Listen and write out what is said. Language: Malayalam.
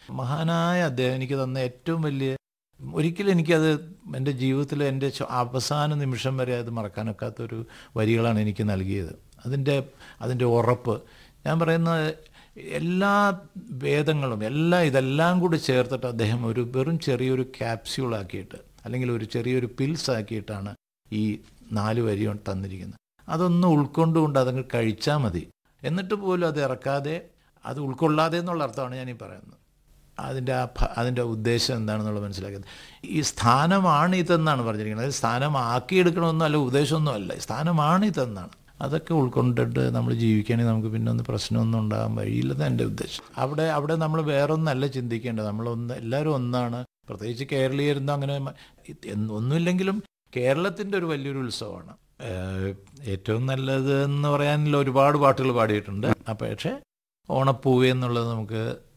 മഹാനായ അദ്ദേഹം എനിക്ക് തന്ന ഏറ്റവും വലിയ, ഒരിക്കലും എനിക്കത് എൻ്റെ ജീവിതത്തിൽ എൻ്റെ അവസാന നിമിഷം വരെ അത് മറക്കാനൊക്കാത്തൊരു വരികളാണ് എനിക്ക് നൽകിയത്. അതിൻ്റെ ഉറപ്പ് ഞാൻ പറയുന്നത്, എല്ലാ വേദങ്ങളും ഇതെല്ലാം കൂടി ചേർത്തിട്ട് അദ്ദേഹം വെറും ചെറിയൊരു ക്യാപ്സ്യൂളാക്കിയിട്ട് അല്ലെങ്കിൽ ഒരു ചെറിയൊരു പിൽസ് ആക്കിയിട്ടാണ് ഈ 4 വരി തന്നിരിക്കുന്നത്. അതൊന്ന് ഉൾക്കൊണ്ടുകൊണ്ട് അതങ്ങ് കഴിച്ചാൽ മതി. എന്നിട്ട് പോലും അത് ഇറക്കാതെ, അത് ഉൾക്കൊള്ളാതെ എന്നുള്ള അർത്ഥമാണ് ഞാനീ പറയുന്നത്. അതിൻ്റെ ഉദ്ദേശം എന്താണെന്നുള്ളത് മനസ്സിലാക്കിയത്. ഈ സ്ഥാനമാണ് ഇതെന്നാണ് പറഞ്ഞിരിക്കുന്നത്. സ്ഥാനമാക്കിയെടുക്കണമെന്നോ അല്ല, ഉദ്ദേശമൊന്നും അല്ല, സ്ഥാനമാണ് ഇതെന്നാണ്. അതൊക്കെ ഉൾക്കൊണ്ടിട്ട് നമ്മൾ ജീവിക്കുകയാണെങ്കിൽ നമുക്ക് പിന്നെ പ്രശ്നമൊന്നും ഉണ്ടാകാൻ വഴിയില്ലെന്ന് എൻ്റെ ഉദ്ദേശം. അവിടെ നമ്മൾ വേറൊന്നല്ല ചിന്തിക്കേണ്ടത്. എല്ലാവരും ഒന്നാണ്. പ്രത്യേകിച്ച് കേരളീയരുന്ന് അങ്ങനെ ഒന്നുമില്ലെങ്കിലും കേരളത്തിൻ്റെ ഒരു വലിയൊരു ഉത്സവമാണ്. ഏറ്റവും നല്ലത് എന്ന് പറയാനുള്ള ഒരുപാട് പാട്ടുകൾ പാടിയിട്ടുണ്ട്. പക്ഷേ ഓണപ്പൂവേ എന്നുള്ളത് നമുക്ക്